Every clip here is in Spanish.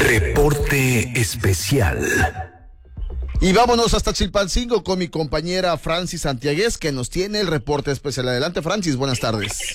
Reporte especial. Y vámonos hasta Chilpancingo con mi compañera Francis Santiaguez, que nos tiene el reporte especial. Adelante, Francis, buenas tardes.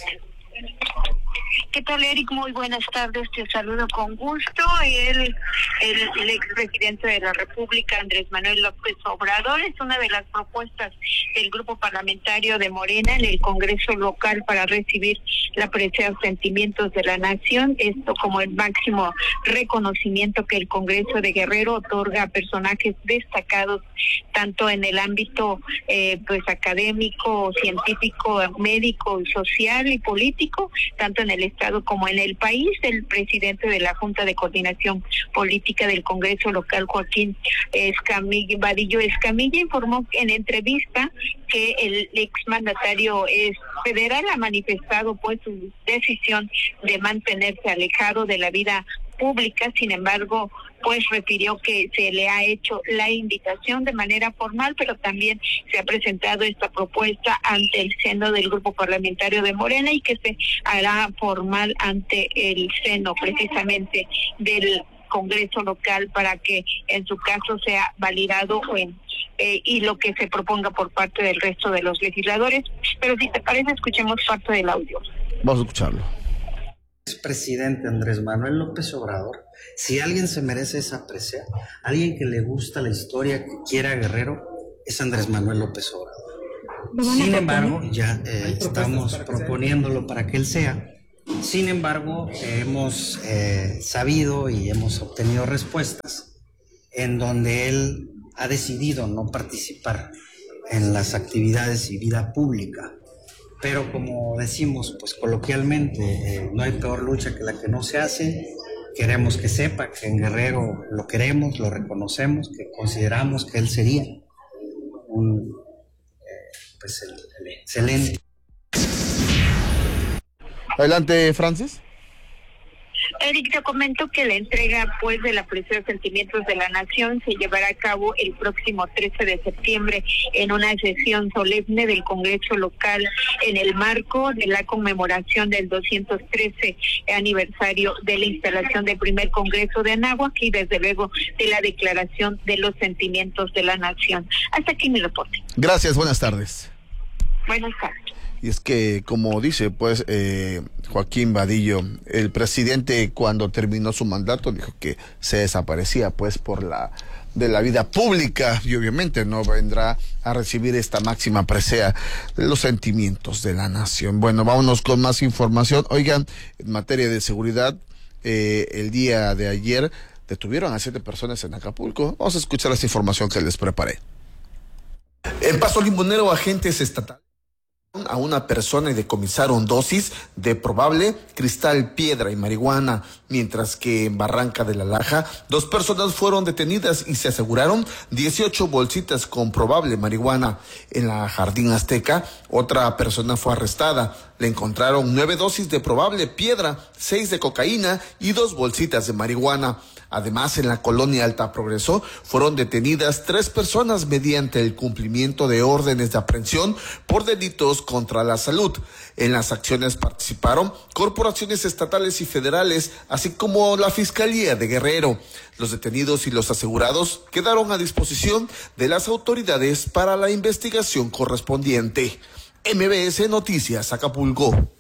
¿Qué tal, Eric? Muy buenas tardes, te saludo con gusto. El expresidente de la República, Andrés Manuel López Obrador, es una de las propuestas del grupo parlamentario de Morena en el Congreso local para recibir la presea Sentimientos de la Nación, esto como el máximo reconocimiento que el Congreso de Guerrero otorga a personajes destacados tanto en el ámbito académico, científico, médico, social y político, tanto en el Estado como en el país. El presidente de la Junta de Coordinación Política del Congreso local, Joaquín Vadillo Escamilla, informó en entrevista que el exmandatario federal ha manifestado pues su decisión de mantenerse alejado de la vida pública. Sin embargo, pues refirió que se le ha hecho la invitación de manera formal, pero también se ha presentado esta propuesta ante el seno del grupo parlamentario de Morena y que se hará formal ante el seno precisamente del Congreso local para que en su caso sea validado y lo que se proponga por parte del resto de los legisladores. Pero si te parece, escuchemos parte del audio. Vamos a escucharlo. Presidente Andrés Manuel López Obrador, si alguien se merece esa presea, alguien que le gusta la historia, que quiera Guerrero, es Andrés Manuel López Obrador. Sin embargo, ya estamos proponiéndolo para que él sea. Sin embargo, hemos sabido y hemos obtenido respuestas en donde él ha decidido no participar en las actividades y vida pública. Pero como decimos, pues coloquialmente, no hay peor lucha que la que no se hace. Queremos que sepa que en Guerrero lo queremos, lo reconocemos, que consideramos que él sería un el excelente. Adelante, Francis. Eric, te comento que la entrega pues de la presea Sentimientos de la Nación se llevará a cabo el próximo 13 de septiembre en una sesión solemne del Congreso local en el marco de la conmemoración del 213 aniversario de la instalación del primer Congreso de Anáhuac y desde luego de la Declaración de los Sentimientos de la Nación. Hasta aquí mi reporte. Gracias, buenas tardes. Buenas tardes. Y es que, como dice, pues, Joaquín Vadillo, el presidente cuando terminó su mandato dijo que se desaparecía, pues, de la vida pública y obviamente no vendrá a recibir esta máxima presea de los sentimientos de la nación. Bueno, vámonos con más información. Oigan, en materia de seguridad, el día de ayer detuvieron a 7 personas en Acapulco. Vamos a escuchar esta información que les preparé. En Paso Limonero, agentes estatales a una persona y decomisaron dosis de probable cristal, piedra y marihuana, mientras que en Barranca de la Laja 2 personas fueron detenidas y se aseguraron 18 bolsitas con probable marihuana. En la Jardín Azteca, otra persona fue arrestada. Le encontraron 9 dosis de probable piedra, 6 de cocaína y 2 bolsitas de marihuana. Además, en la colonia Alta Progreso fueron detenidas 3 personas mediante el cumplimiento de órdenes de aprehensión por delitos contra la salud. En las acciones participaron corporaciones estatales y federales, así como la Fiscalía de Guerrero. Los detenidos y los asegurados quedaron a disposición de las autoridades para la investigación correspondiente. MBS Noticias, Acapulco.